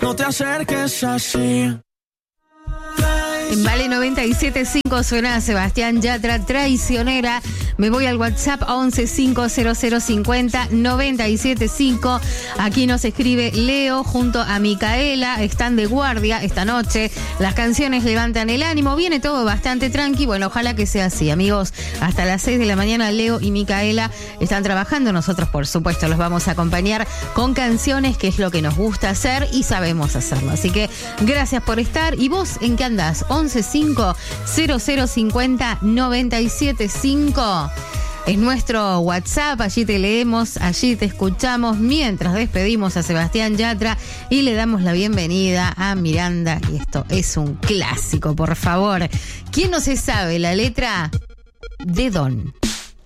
no te acerques así. En Vale 97.5 suena Sebastián Yatra, Traicionera. Me voy al WhatsApp 11500050-975. Aquí nos escribe Leo junto a Micaela. Están de guardia esta noche. Las canciones levantan el ánimo. Viene todo bastante tranqui. Bueno, ojalá que sea así, amigos. Hasta las 6 de la mañana Leo y Micaela están trabajando. Nosotros, por supuesto, los vamos a acompañar con canciones, que es lo que nos gusta hacer y sabemos hacerlo. Así que gracias por estar. ¿Y vos en qué andás? 11500050-975 es nuestro WhatsApp, allí te leemos, allí te escuchamos, mientras despedimos a Sebastián Yatra y le damos la bienvenida a Miranda, y esto es un clásico, por favor. ¿Quién no se sabe la letra de Don?